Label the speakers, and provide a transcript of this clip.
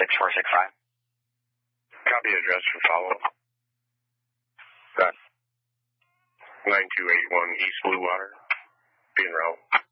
Speaker 1: 6465.
Speaker 2: Copy address for follow-up. 9281 East Blue Water, being route.